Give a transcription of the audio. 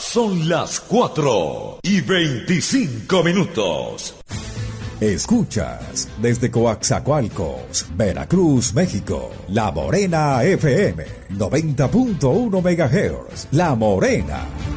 Son las 4:25. Escuchas desde Coaxacualcos, Veracruz, México, La Morena FM, 90.1 MHz. La Morena.